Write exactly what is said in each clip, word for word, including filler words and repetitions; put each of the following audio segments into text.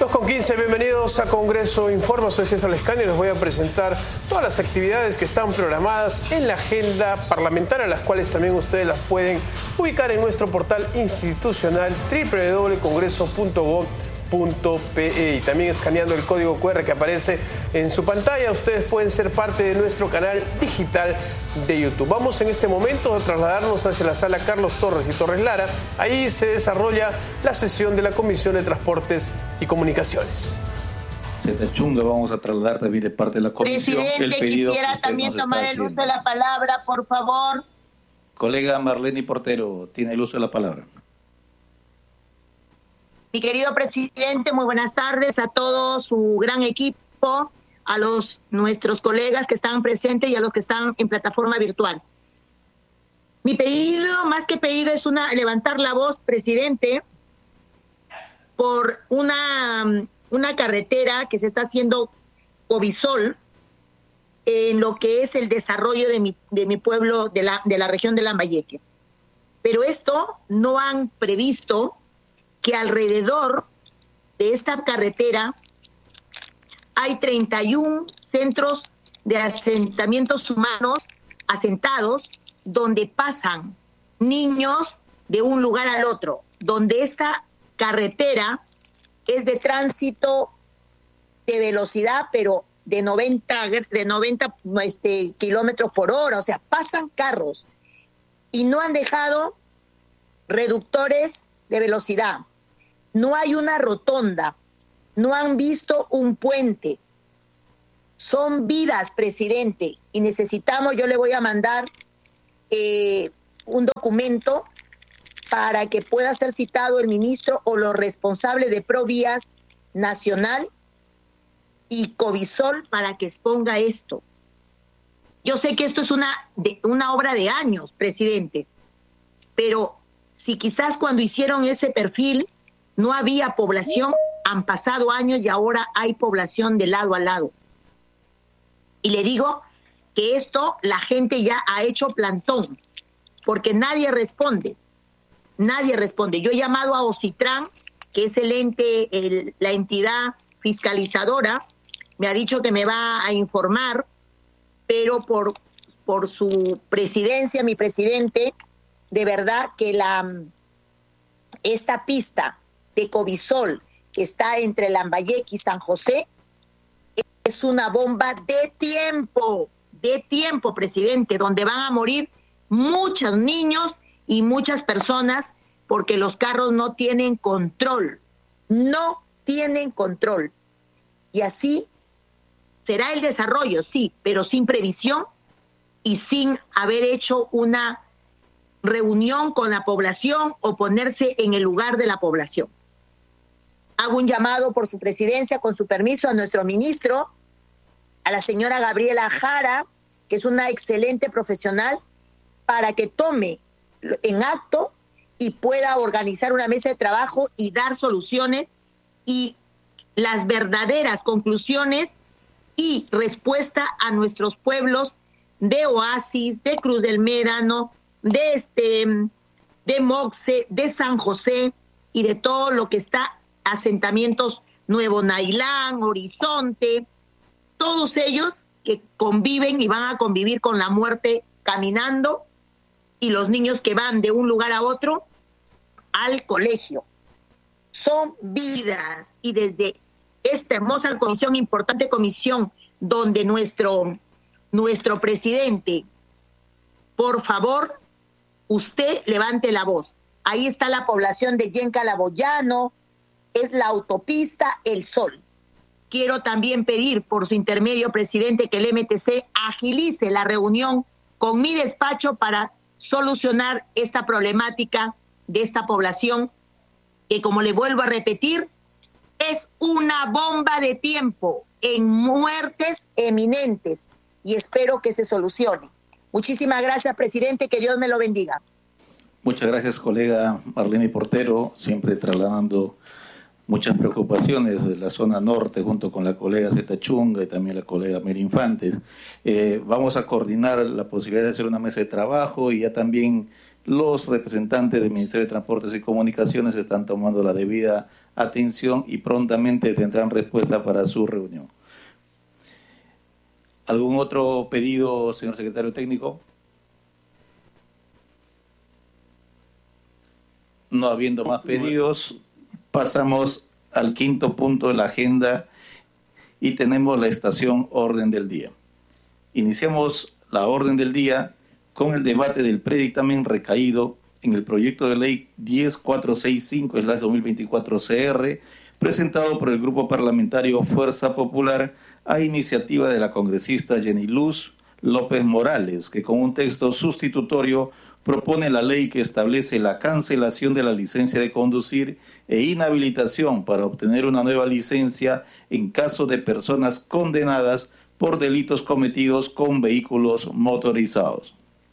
dos con quince, bienvenidos a Congreso Informa. Soy César Lescano y les voy a presentar todas las actividades que están programadas en la agenda parlamentaria, las cuales también ustedes las pueden ubicar en nuestro portal institucional doble u doble u doble u punto congreso punto gob punto pe y también escaneando el código cu erre que aparece en su pantalla. Ustedes pueden ser parte de nuestro canal digital de YouTube. Vamos en este momento a trasladarnos hacia la sala Carlos Torres y Torres Lara. Ahí se desarrolla la sesión de la Comisión de Transportes y Comunicaciones. Zeta Chunga, vamos a trasladar también de parte de la comisión. Presidente, el pedido quisiera también tomar el uso de la palabra, por favor. Colega Marlene Portero, tiene el uso de la palabra. Mi querido presidente, muy buenas tardes a todo su gran equipo, a los nuestros colegas que están presentes y a los que están en plataforma virtual. Mi pedido, más que pedido, es una levantar la voz, presidente, por una, una carretera que se está haciendo Covisol en lo que es el desarrollo de mi, de mi pueblo, de la, de la región de Lambayeque. Pero esto no han previsto que alrededor de esta carretera hay treinta y uno centros de asentamientos humanos asentados donde pasan niños de un lugar al otro, donde esta carretera es de tránsito de velocidad, pero de noventa, de noventa este, kilómetros por hora, o sea, pasan carros y no han dejado reductores de velocidad. No hay una rotonda, no han visto un puente. Son vidas, presidente, y necesitamos, yo le voy a mandar eh, un documento para que pueda ser citado el ministro o los responsables de Provías Nacional y Covisol para que exponga esto. Yo sé que esto es una, de, una obra de años, presidente, pero si quizás cuando hicieron ese perfil no había población, han pasado años y ahora hay población de lado a lado. Y le digo que esto la gente ya ha hecho plantón, porque nadie responde, nadie responde. Yo he llamado a Ocitran, que es el ente, el, la entidad fiscalizadora, me ha dicho que me va a informar, pero por, por su presidencia, mi presidente, de verdad que la esta pista de Covisol, que está entre Lambayeque y San José, es una bomba de tiempo, de tiempo, presidente, donde van a morir muchos niños y muchas personas porque los carros no tienen control, no tienen control. Y así será el desarrollo, sí, pero sin previsión y sin haber hecho una reunión con la población o ponerse en el lugar de la población. Hago un llamado por su presidencia, con su permiso, a nuestro ministro, a la señora Gabriela Jara, que es una excelente profesional, para que tome en acto y pueda organizar una mesa de trabajo y dar soluciones y las verdaderas conclusiones y respuesta a nuestros pueblos de Oasis, de Cruz del Médano, de este, de Moxe, de San José y de todo lo que está asentamientos Nuevo Nailán, Horizonte, todos ellos que conviven y van a convivir con la muerte caminando y los niños que van de un lugar a otro al colegio. Son vidas y desde esta hermosa comisión, importante comisión, donde nuestro, nuestro presidente, por favor, usted levante la voz. Ahí está la población de Yenca Laboyano, es la autopista El Sol. Quiero también pedir por su intermedio, presidente, que el M T C agilice la reunión con mi despacho para solucionar esta problemática de esta población que, como le vuelvo a repetir, es una bomba de tiempo en muertes eminentes y espero que se solucione. Muchísimas gracias, presidente, que Dios me lo bendiga. Muchas gracias, colega Marlene Portero, siempre trasladando muchas preocupaciones de la zona norte junto con la colega Zeta Chunga y también la colega Mary Infantes. Eh, vamos a coordinar la posibilidad de hacer una mesa de trabajo y ya también los representantes del Ministerio de Transportes y Comunicaciones están tomando la debida atención y prontamente tendrán respuesta para su reunión. ¿Algún otro pedido, señor secretario técnico? No habiendo más pedidos, pasamos al quinto punto de la agenda y tenemos la estación orden del día. Iniciamos la orden del día con el debate del predictamen recaído en el proyecto de ley diez mil cuatrocientos sesenta y cinco slash dos mil veinticuatro C R, presentado por el Grupo Parlamentario Fuerza Popular a iniciativa de la congresista Jenny Luz López Morales, que con un texto sustitutorio propone la ley que establece la cancelación de la licencia de conducir e inhabilitación para obtener una nueva licencia en caso de personas condenadas por delitos cometidos con vehículos motorizados.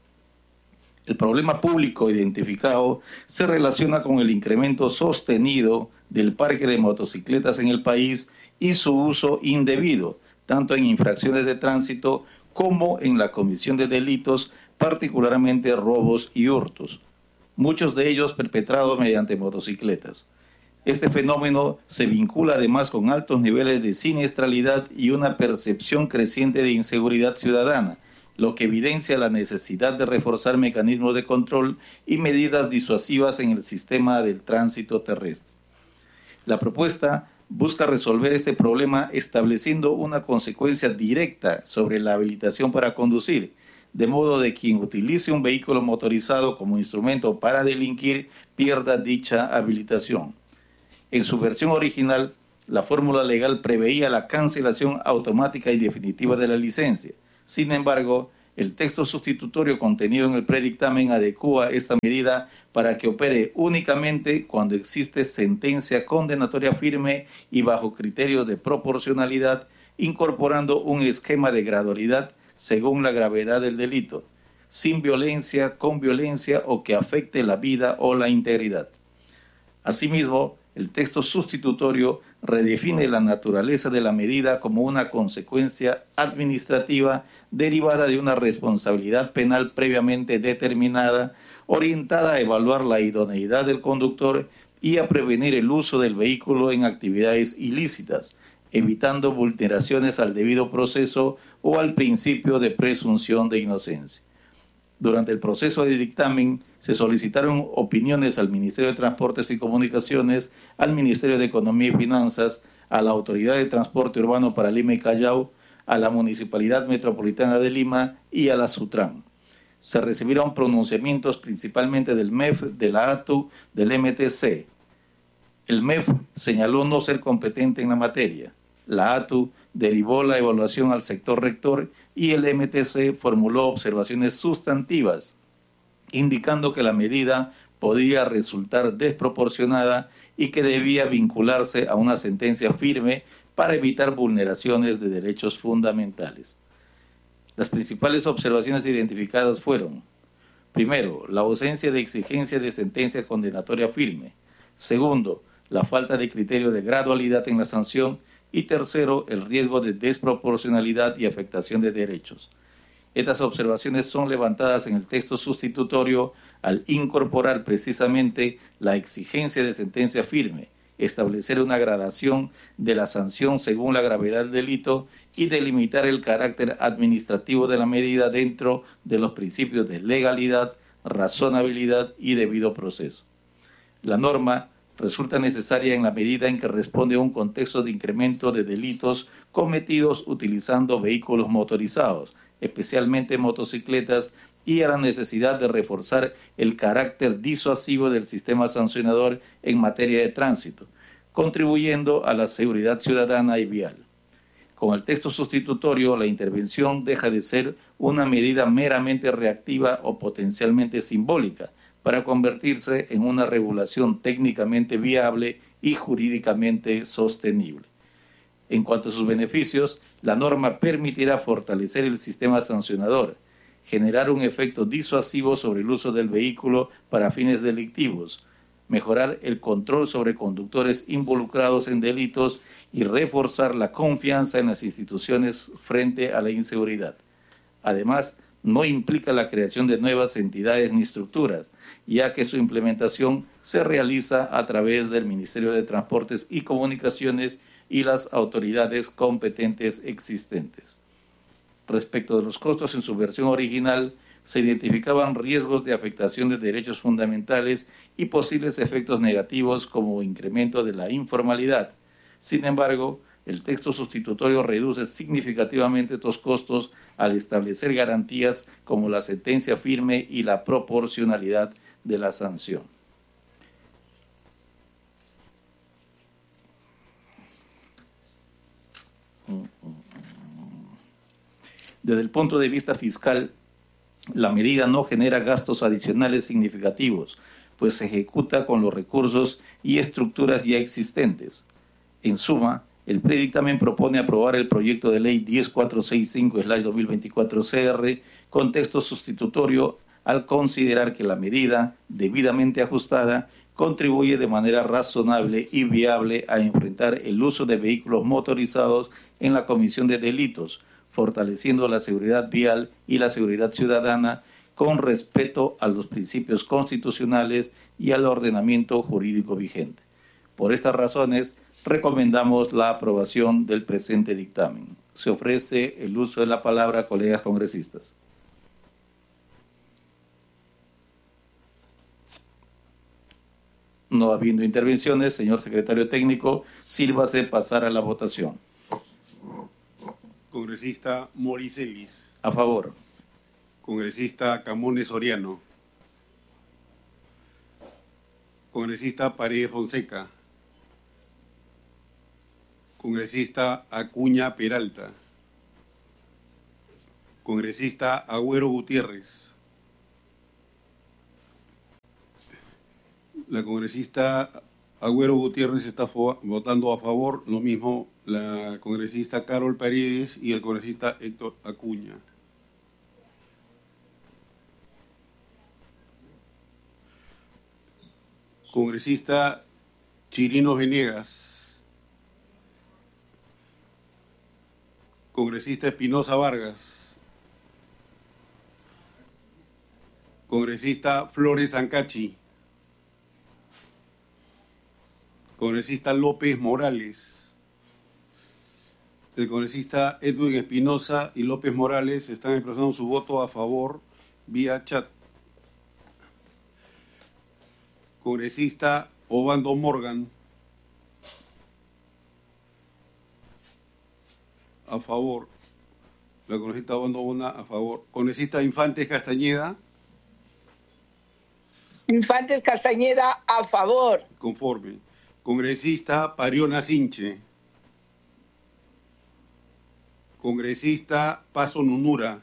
El problema público identificado se relaciona con el incremento sostenido del parque de motocicletas en el país y su uso indebido, tanto en infracciones de tránsito como en la comisión de delitos, particularmente robos y hurtos, muchos de ellos perpetrados mediante motocicletas. Este fenómeno se vincula además con altos niveles de siniestralidad y una percepción creciente de inseguridad ciudadana, lo que evidencia la necesidad de reforzar mecanismos de control y medidas disuasivas en el sistema del tránsito terrestre. La propuesta busca resolver este problema estableciendo una consecuencia directa sobre la habilitación para conducir, de modo de quien utilice un vehículo motorizado como instrumento para delinquir pierda dicha habilitación. En su versión original, la fórmula legal preveía la cancelación automática y definitiva de la licencia. Sin embargo, el texto sustitutorio contenido en el predictamen adecúa esta medida para que opere únicamente cuando existe sentencia condenatoria firme y bajo criterios de proporcionalidad, incorporando un esquema de gradualidad según la gravedad del delito, sin violencia, con violencia o que afecte la vida o la integridad. Asimismo, el texto sustitutorio redefine la naturaleza de la medida como una consecuencia administrativa derivada de una responsabilidad penal previamente determinada, orientada a evaluar la idoneidad del conductor y a prevenir el uso del vehículo en actividades ilícitas, evitando vulneraciones al debido proceso o al principio de presunción de inocencia. Durante el proceso de dictamen se solicitaron opiniones al Ministerio de Transportes y Comunicaciones, al Ministerio de Economía y Finanzas, a la Autoridad de Transporte Urbano para Lima y Callao, a la Municipalidad Metropolitana de Lima y a la SUTRAN. Se recibieron pronunciamientos principalmente del M E F, de la A T U, del M T C. El M E F señaló no ser competente en la materia. La A T U derivó la evaluación al sector rector y el M T C formuló observaciones sustantivas, indicando que la medida podía resultar desproporcionada y que debía vincularse a una sentencia firme para evitar vulneraciones de derechos fundamentales. Las principales observaciones identificadas fueron: primero, la ausencia de exigencia de sentencia condenatoria firme; segundo, la falta de criterio de gradualidad en la sanción; y tercero, el riesgo de desproporcionalidad y afectación de derechos. Estas observaciones son levantadas en el texto sustitutorio al incorporar precisamente la exigencia de sentencia firme, establecer una gradación de la sanción según la gravedad del delito y delimitar el carácter administrativo de la medida dentro de los principios de legalidad, razonabilidad y debido proceso. La norma resulta necesaria en la medida en que responde a un contexto de incremento de delitos cometidos utilizando vehículos motorizados, especialmente motocicletas, y a la necesidad de reforzar el carácter disuasivo del sistema sancionador en materia de tránsito, contribuyendo a la seguridad ciudadana y vial. Con el texto sustitutorio, la intervención deja de ser una medida meramente reactiva o potencialmente simbólica, para convertirse en una regulación técnicamente viable y jurídicamente sostenible. En cuanto a sus beneficios, la norma permitirá fortalecer el sistema sancionador, generar un efecto disuasivo sobre el uso del vehículo para fines delictivos, mejorar el control sobre conductores involucrados en delitos y reforzar la confianza en las instituciones frente a la inseguridad. Además, no implica la creación de nuevas entidades ni estructuras, ya que su implementación se realiza a través del Ministerio de Transportes y Comunicaciones y las autoridades competentes existentes. Respecto de los costos en su versión original, se identificaban riesgos de afectación de derechos fundamentales y posibles efectos negativos como incremento de la informalidad. Sin embargo, el texto sustitutorio reduce significativamente estos costos al establecer garantías como la sentencia firme y la proporcionalidad de la sanción. Desde el punto de vista fiscal, la medida no genera gastos adicionales significativos, pues se ejecuta con los recursos y estructuras ya existentes. En suma, el predictamen propone aprobar el proyecto de ley diez mil cuatrocientos sesenta y cinco slash dos mil veinticuatro C R con texto sustitutorio al considerar que la medida, debidamente ajustada, contribuye de manera razonable y viable a enfrentar el uso de vehículos motorizados en la comisión de delitos, fortaleciendo la seguridad vial y la seguridad ciudadana con respeto a los principios constitucionales y al ordenamiento jurídico vigente. Por estas razones, recomendamos la aprobación del presente dictamen. Se ofrece el uso de la palabra, colegas congresistas. No habiendo intervenciones, señor secretario técnico, sírvase pasar a la votación. Congresista Moricelis. A favor. Congresista Camones Soriano. Congresista Paredes Fonseca. Congresista Acuña Peralta. Congresista Agüero Gutiérrez. La congresista Agüero Gutiérrez está votando a favor, lo mismo la congresista Carol Paredes y el congresista Héctor Acuña. Congresista Chirino Venegas. Congresista Espinosa Vargas. Congresista Flores Ancachi. Congresista López Morales. El congresista Edwin Espinosa y López Morales están expresando su voto a favor vía chat. Congresista Obando Morgan. A favor. La congresista Obando Bona a favor. Congresista Infantes Castañeda. Infantes Castañeda a favor. Conforme. Congresista Pariona Sinche. Congresista Paso Nunura.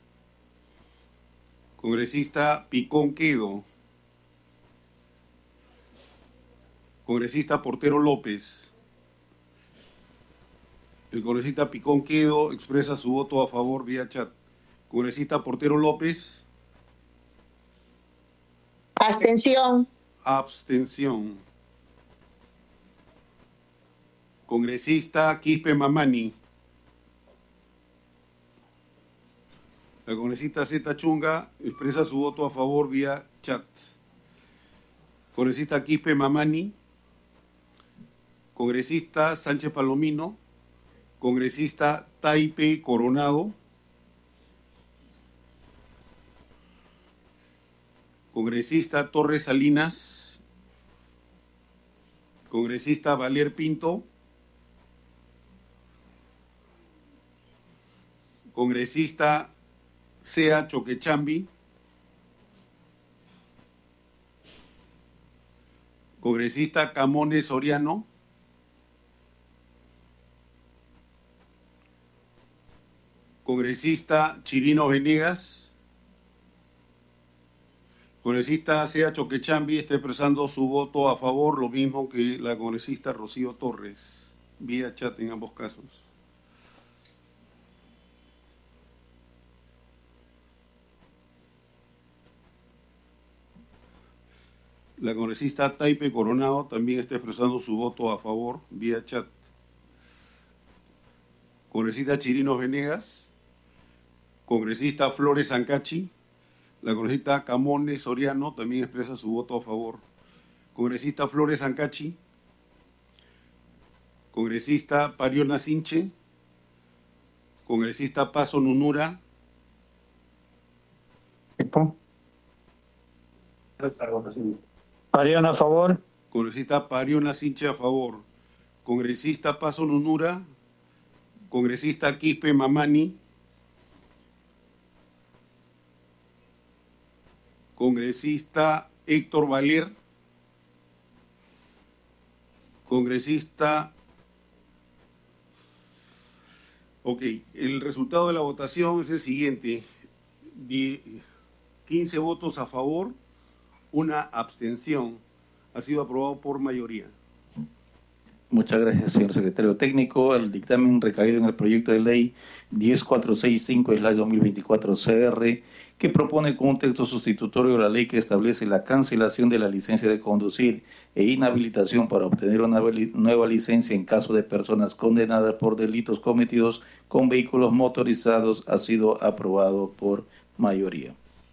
Congresista Picón Quedo. Congresista Portero López. El congresista Picón Quedo expresa su voto a favor vía chat. Congresista Portero López. Abstención. Abstención. Congresista Quispe Mamani. La congresista Zeta Chunga expresa su voto a favor vía chat. Congresista Quispe Mamani. Congresista Sánchez Palomino. Congresista Taipe Coronado. Congresista Torres Salinas. Congresista Valer Pinto. Congresista Sea Choquechambi. Congresista Camones Soriano. Congresista Chirino Venegas. Congresista Sea Choquechambi está expresando su voto a favor, lo mismo que la congresista Rocío Torres, vía chat en ambos casos. La congresista Taipe Coronado también está expresando su voto a favor, vía chat. Congresista Chirinos Venegas. Congresista Flores Ancachi. La congresista Camones Soriano también expresa su voto a favor. Congresista Flores Ancachi. Congresista Pariona Sinche. Congresista Paso Nunura. Pariona a favor. Congresista Pariona Sinche a favor. Congresista Paso Nunura. Congresista Quispe Mamani. Congresista Héctor Valer. Congresista... Ok, el resultado de la votación es el siguiente. quince votos a favor, una abstención. Ha sido aprobado por mayoría. Muchas gracias, señor secretario técnico. El dictamen recaído en el proyecto de ley diez mil cuatrocientos sesenta y cinco slash dos mil veinticuatro C R, que propone con un texto sustitutorio la ley que establece la cancelación de la licencia de conducir e inhabilitación para obtener una nueva licencia en caso de personas condenadas por delitos cometidos con vehículos motorizados, ha sido aprobado por mayoría.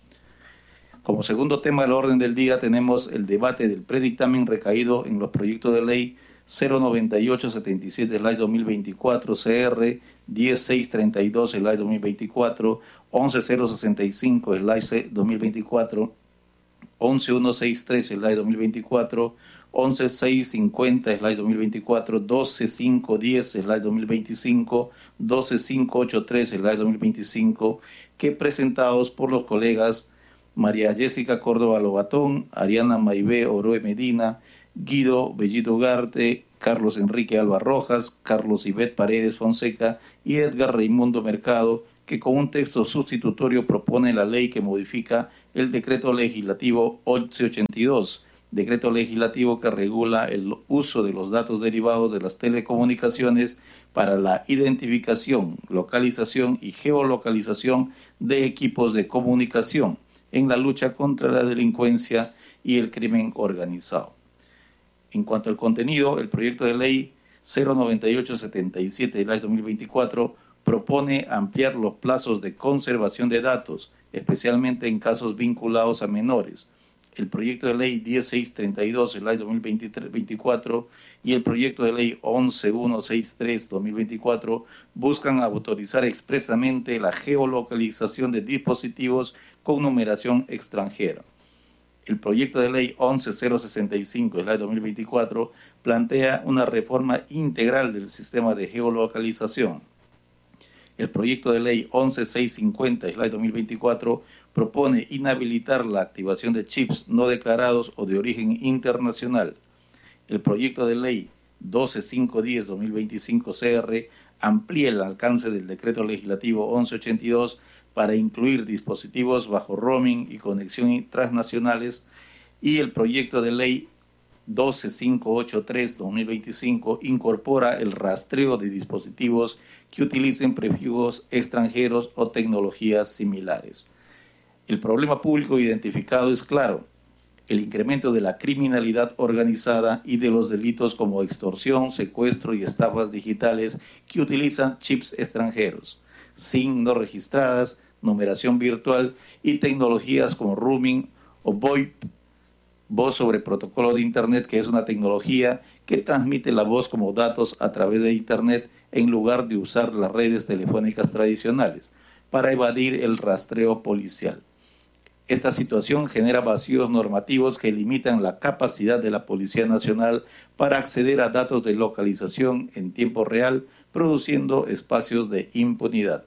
Como segundo tema del orden del día tenemos el debate del predictamen recaído en los proyectos de ley cero noventa y ocho setenta y siete slash dos mil veinticuatro C R, diez mil seiscientos treinta y dos slash dos mil veinticuatro, once mil sesenta y cinco slash dos mil veinticuatro, once mil ciento sesenta y tres slash dos mil veinticuatro, once mil seiscientos cincuenta slash dos mil veinticuatro, doce mil quinientos diez slash dos mil veinticinco, doce mil quinientos ochenta y tres slash dos mil veinticinco, que presentados por los colegas María Jessica Córdoba Lobatón, Ariana Maibé Oroe Medina, Guido Bellito Ugarte, Carlos Enrique Alba Rojas, Carlos Ivette Paredes Fonseca y Edgar Raimundo Mercado, que con un texto sustitutorio propone la ley que modifica el decreto legislativo once ochenta y dos, decreto legislativo que regula el uso de los datos derivados de las telecomunicaciones para la identificación, localización y geolocalización de equipos de comunicación en la lucha contra la delincuencia y el crimen organizado. En cuanto al contenido, el proyecto de ley cero noventa y ocho setenta y siete slash dos mil veinticuatro propone ampliar los plazos de conservación de datos, especialmente en casos vinculados a menores. El proyecto de ley diez mil seiscientos treinta y dos slash dos mil veinticuatro y el proyecto de ley once mil ciento sesenta y tres slash dos mil veinticuatro buscan autorizar expresamente la geolocalización de dispositivos con numeración extranjera. El proyecto de ley once mil sesenta y cinco slash dos mil veinticuatro plantea una reforma integral del sistema de geolocalización. El proyecto de ley once mil seiscientos cincuenta slash dos mil veinticuatro propone inhabilitar la activación de chips no declarados o de origen internacional. El proyecto de ley doce mil quinientos diez slash dos mil veinticinco C R amplía el alcance del decreto legislativo once ochenta y dos para incluir dispositivos bajo roaming y conexión transnacionales, y el proyecto de ley doce mil quinientos ochenta y tres slash dos mil veinticinco incorpora el rastreo de dispositivos que utilicen prefijos extranjeros o tecnologías similares. El problema público identificado es claro: el incremento de la criminalidad organizada y de los delitos como extorsión, secuestro y estafas digitales que utilizan chips extranjeros, SIM no registradas, numeración virtual y tecnologías como roaming o VoIP, voz sobre protocolo de Internet, que es una tecnología que transmite la voz como datos a través de Internet en lugar de usar las redes telefónicas tradicionales, para evadir el rastreo policial. Esta situación genera vacíos normativos que limitan la capacidad de la Policía Nacional para acceder a datos de localización en tiempo real, produciendo espacios de impunidad.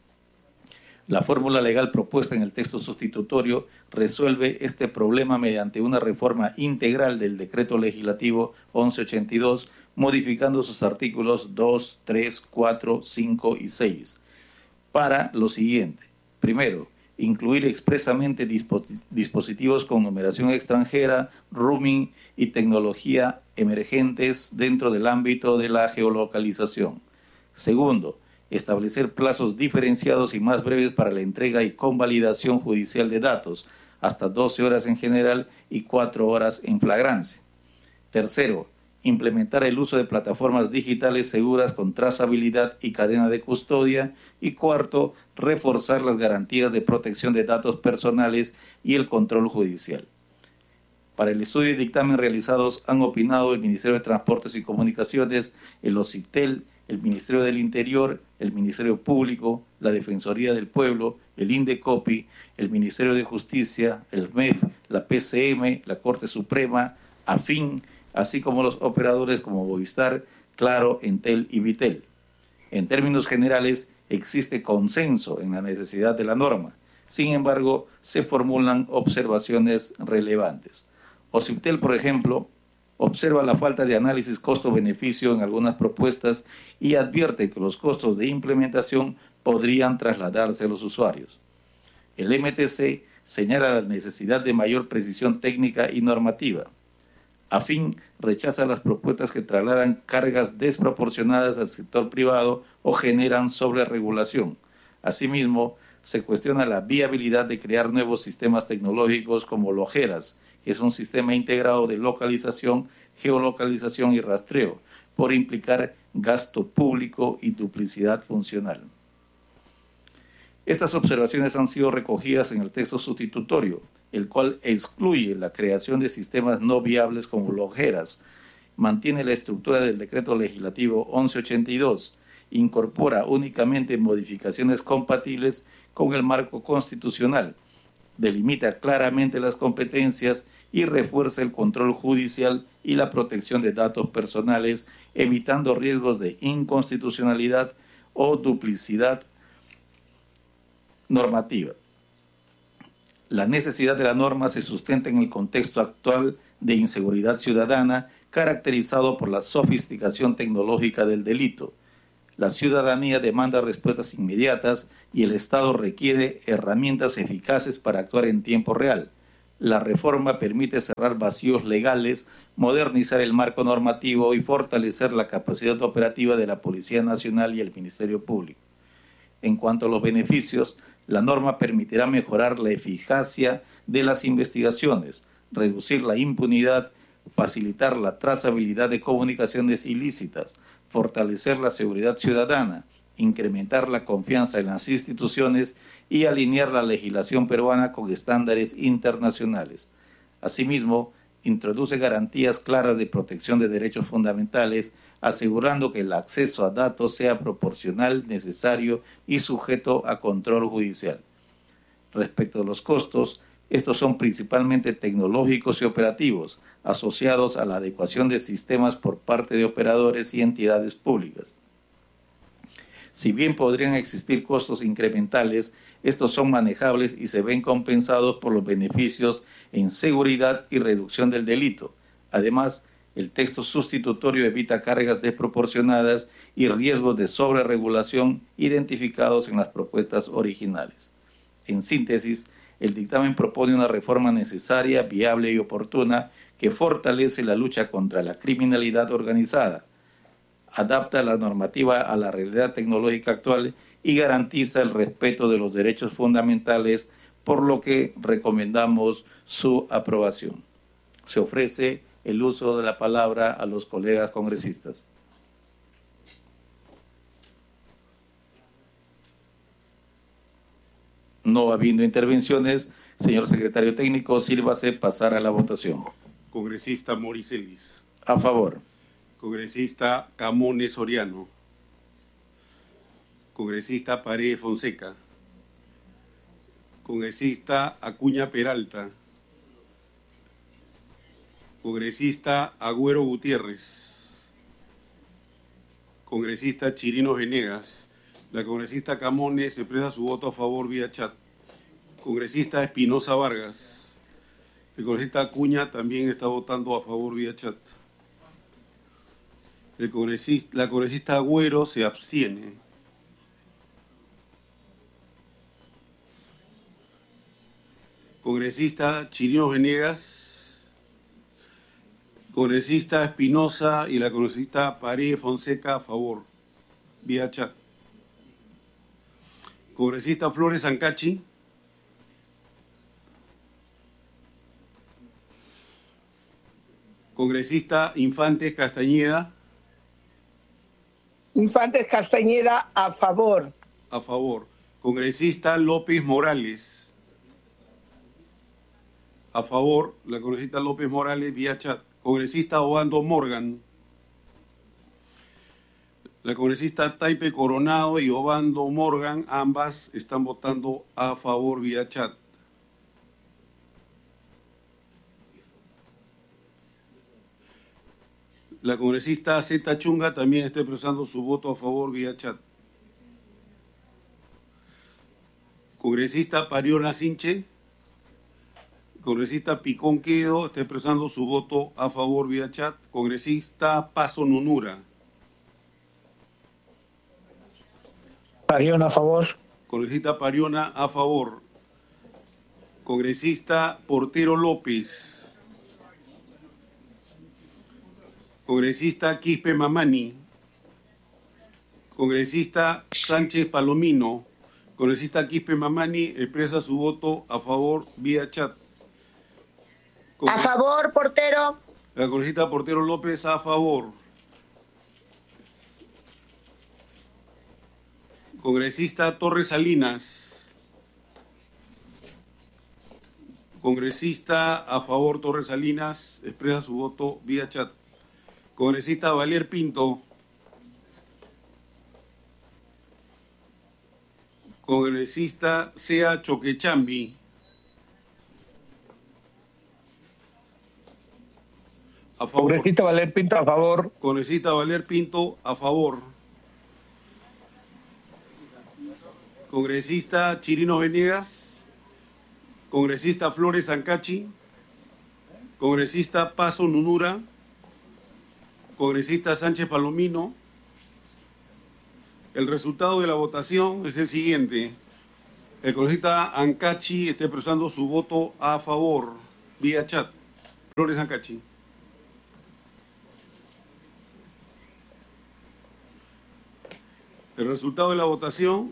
La fórmula legal propuesta en el texto sustitutorio resuelve este problema mediante una reforma integral del decreto legislativo once ochenta y dos, modificando sus artículos dos, tres, cuatro, cinco y seis. Para lo siguiente: primero, incluir expresamente dispo- dispositivos con numeración extranjera, roaming y tecnología emergentes dentro del ámbito de la geolocalización. Segundo, establecer plazos diferenciados y más breves para la entrega y convalidación judicial de datos, hasta doce horas en general y cuatro horas en flagrancia. Tercero, implementar el uso de plataformas digitales seguras con trazabilidad y cadena de custodia. Y cuarto, reforzar las garantías de protección de datos personales y el control judicial. Para el estudio y dictamen realizados han opinado el Ministerio de Transportes y Comunicaciones, el OCIPTEL, el Ministerio del Interior, el Ministerio Público, la Defensoría del Pueblo, el INDECOPI, el Ministerio de Justicia, el M E F, la P C M, la Corte Suprema, AFIN, así como los operadores como Movistar, Claro, Entel y Vitel. En términos generales, existe consenso en la necesidad de la norma. Sin embargo, se formulan observaciones relevantes. OCIPTEL, por ejemplo, observa la falta de análisis costo-beneficio en algunas propuestas y advierte que los costos de implementación podrían trasladarse a los usuarios. El M T C señala la necesidad de mayor precisión técnica y normativa. AFIN rechaza las propuestas que trasladan cargas desproporcionadas al sector privado o generan sobreregulación. Asimismo, se cuestiona la viabilidad de crear nuevos sistemas tecnológicos como Lojeras, que es un sistema integrado de localización, geolocalización y rastreo, por implicar gasto público y duplicidad funcional. Estas observaciones han sido recogidas en el texto sustitutorio, el cual excluye la creación de sistemas no viables como Lojeras, mantiene la estructura del decreto legislativo once ochenta y dos, incorpora únicamente modificaciones compatibles con el marco constitucional, delimita claramente las competencias y refuerza el control judicial y la protección de datos personales, evitando riesgos de inconstitucionalidad o duplicidad normativa. La necesidad de la norma se sustenta en el contexto actual de inseguridad ciudadana, caracterizado por la sofisticación tecnológica del delito. La ciudadanía demanda respuestas inmediatas y el Estado requiere herramientas eficaces para actuar en tiempo real. La reforma permite cerrar vacíos legales, modernizar el marco normativo y fortalecer la capacidad operativa de la Policía Nacional y el Ministerio Público. En cuanto a los beneficios, la norma permitirá mejorar la eficacia de las investigaciones, reducir la impunidad, facilitar la trazabilidad de comunicaciones ilícitas, fortalecer la seguridad ciudadana, incrementar la confianza en las instituciones y alinear la legislación peruana con estándares internacionales. Asimismo, introduce garantías claras de protección de derechos fundamentales, asegurando que el acceso a datos sea proporcional, necesario y sujeto a control judicial. Respecto a los costos, estos son principalmente tecnológicos y operativos, asociados a la adecuación de sistemas por parte de operadores y entidades públicas. Si bien podrían existir costos incrementales, estos son manejables y se ven compensados por los beneficios en seguridad y reducción del delito. Además, el texto sustitutorio evita cargas desproporcionadas y riesgos de sobreregulación identificados en las propuestas originales. En síntesis, el dictamen propone una reforma necesaria, viable y oportuna que fortalece la lucha contra la criminalidad organizada, adapta la normativa a la realidad tecnológica actual y garantiza el respeto de los derechos fundamentales, por lo que recomendamos su aprobación. Se ofrece el uso de la palabra a los colegas congresistas. No habiendo intervenciones, señor secretario técnico, sírvase pasar a la votación. Congresista Moricelis. A favor. Congresista Camones Soriano. Congresista Paredes Fonseca. Congresista Acuña Peralta. Congresista Agüero Gutiérrez. Congresista Chirino Venegas. La congresista Camones expresa su voto a favor vía chat. Congresista Espinosa Vargas. El congresista Acuña también está votando a favor vía chat. El congresista, la congresista Agüero se abstiene. Congresista Chirino Venegas. Congresista Espinosa y la congresista Paredes Fonseca a favor vía chat. Congresista Flores Ancachi. Congresista Infantes Castañeda. Infantes Castañeda, a favor. A favor. Congresista López Morales. A favor, la congresista López Morales vía chat. Congresista Obando Morgan. La congresista Taipe Coronado y Obando Morgan, ambas están votando a favor vía chat. La congresista Zeta Chunga también está expresando su voto a favor vía chat. Congresista Pariona Sinche. Congresista Picón Quedo está expresando su voto a favor vía chat. Congresista Paso Nunura. Pariona, a favor. Congresista Pariona a favor. Congresista Portero López. Congresista Quispe Mamani. Congresista Sánchez Palomino. Congresista Quispe Mamani expresa su voto a favor vía chat. A favor, Portero. La congresista Portero López a favor. Congresista Torres Salinas. Congresista a favor Torres Salinas expresa su voto vía chat. Congresista Valer Pinto. Congresista Sea Choquechambi. A favor. Congresista Valer Pinto, a favor. Congresista Valer Pinto, a favor. Congresista Chirino Venegas. Congresista Flores Ancachi. Congresista Paso Nunura. Congresista Sánchez Palomino. El resultado de la votación es el siguiente. El congresista Ancachi está expresando su voto a favor vía chat. Flores Ancachi. El resultado de la votación,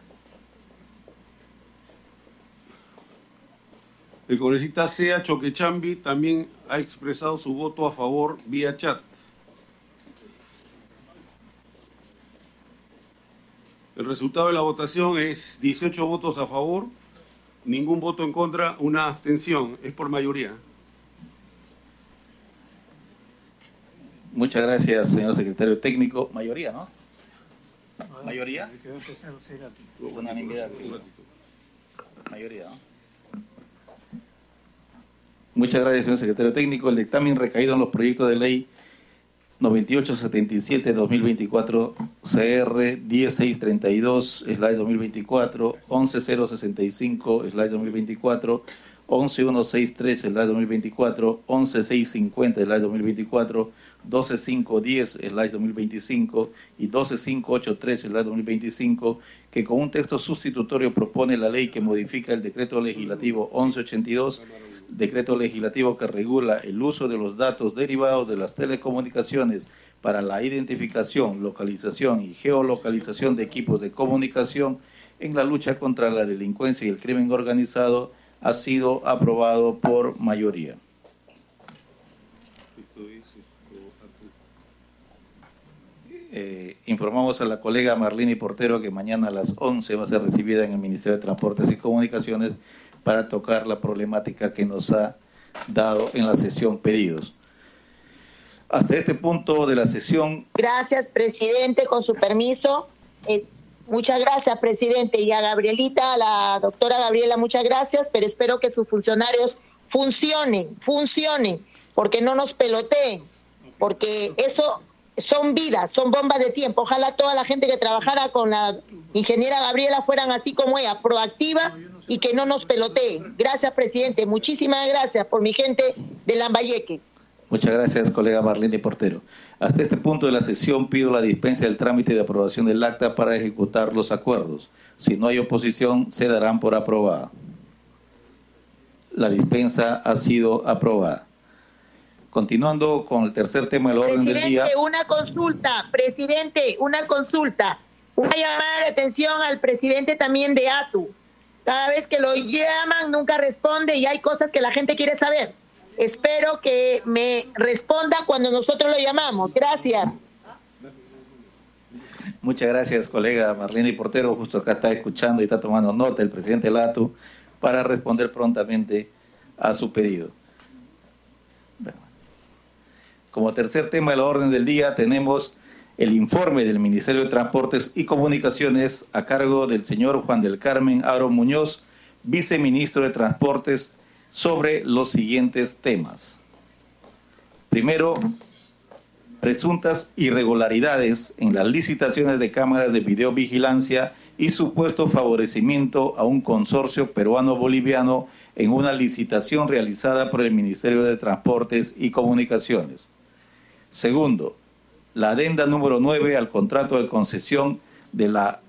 el congresista Sea Choquechambi también ha expresado su voto a favor vía chat. El resultado de la votación es dieciocho votos a favor, ningún voto en contra, una abstención. Es por mayoría. Muchas gracias, señor secretario técnico. Mayoría, ¿no? ¿Mayoría? Unanimidad. Mayoría, ¿no? Muchas gracias, señor secretario técnico. El dictamen recaído en los proyectos de ley noventa y ocho setenta y siete dos mil veinticuatro, C R diez mil seiscientos treinta y dos, slide dos mil veinticuatro, once mil sesenta y cinco, slide dos mil veinticuatro, once mil ciento sesenta y tres, slide dos mil veinticuatro, once mil seiscientos cincuenta, slide dos mil veinticuatro, doce mil quinientos diez, slide dos mil veinticinco y doce mil quinientos ochenta y tres, slide dos mil veinticinco, que con un texto sustitutorio propone la ley que modifica el decreto legislativo once ochenta y dos, decreto legislativo que regula el uso de los datos derivados de las telecomunicaciones para la identificación, localización y geolocalización de equipos de comunicación en la lucha contra la delincuencia y el crimen organizado, ha sido aprobado por mayoría. Eh, informamos a la colega Marlene Portero que mañana a las once va a ser recibida en el Ministerio de Transportes y Comunicaciones para tocar la problemática que nos ha dado en la sesión pedidos. Hasta este punto de la sesión. Gracias, presidente, con su permiso. Es, muchas gracias, presidente. Y a Gabrielita, a la doctora Gabriela, muchas gracias, pero espero que sus funcionarios funcionen, funcionen, porque no nos peloteen, porque eso son vidas, son bombas de tiempo. Ojalá toda la gente que trabajara con la ingeniera Gabriela fueran así como ella, proactiva y que no nos peloteen. Gracias, presidente. Muchísimas gracias por mi gente de Lambayeque. Muchas gracias, colega Marlene Portero. Hasta este punto de la sesión pido la dispensa del trámite de aprobación del acta para ejecutar los acuerdos. Si no hay oposición, se darán por aprobada. La dispensa ha sido aprobada. Continuando con el tercer tema del orden del día. Presidente, una consulta. Presidente, una consulta. Una llamada de atención al presidente también de A T U. Cada vez que lo llaman nunca responde y hay cosas que la gente quiere saber. Espero que me responda cuando nosotros lo llamamos. Gracias. Muchas gracias, colega Marlene Portero. Justo acá está escuchando y está tomando nota el presidente Latu para responder prontamente a su pedido. Bueno. Como tercer tema de la orden del día tenemos el informe del Ministerio de Transportes y Comunicaciones a cargo del señor Juan del Carmen Aro Muñoz, viceministro de Transportes, sobre los siguientes temas. Primero, presuntas irregularidades en las licitaciones de cámaras de videovigilancia y supuesto favorecimiento a un consorcio peruano-boliviano en una licitación realizada por el Ministerio de Transportes y Comunicaciones. Segundo, la adenda número nueve al contrato de concesión de la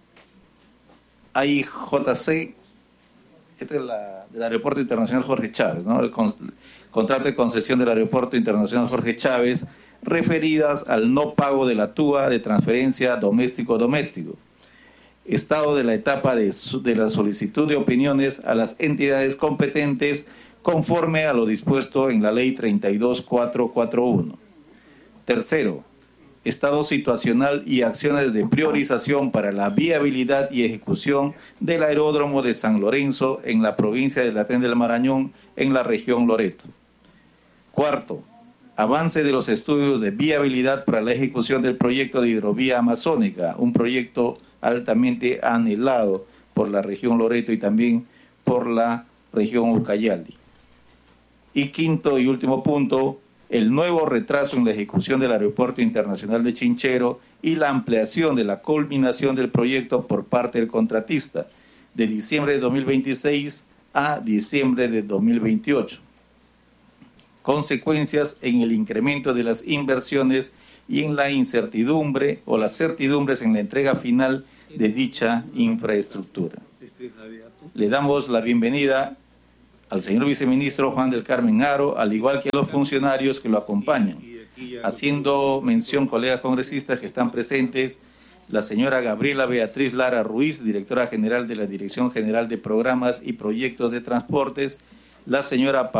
A I J C, este es la, del Aeropuerto Internacional Jorge Chávez, ¿no? El, con, el contrato de concesión del Aeropuerto Internacional Jorge Chávez, referidas al no pago de la T U A de transferencia doméstico-doméstico. Estado de la etapa de, de la solicitud de opiniones a las entidades competentes conforme a lo dispuesto en la Ley treinta y dos mil cuatrocientos cuarenta y uno. Tercero, estado situacional y acciones de priorización para la viabilidad y ejecución del aeródromo de San Lorenzo en la provincia de Latén del Marañón, en la región Loreto. Cuarto, avance de los estudios de viabilidad para la ejecución del proyecto de hidrovía amazónica, un proyecto altamente anhelado por la región Loreto y también por la región Ucayali. Y quinto y último punto, el nuevo retraso en la ejecución del Aeropuerto Internacional de Chinchero y la ampliación de la culminación del proyecto por parte del contratista de diciembre de dos mil veintiséis a diciembre de dos mil veintiocho. Consecuencias en el incremento de las inversiones y en la incertidumbre o las certidumbres en la entrega final de dicha infraestructura. Le damos la bienvenida al señor viceministro Juan del Carmen Aro, al igual que a los funcionarios que lo acompañan. Haciendo mención, colegas congresistas que están presentes, la señora Gabriela Beatriz Lara Ruiz, directora general de la Dirección General de Programas y Proyectos de Transportes, la señora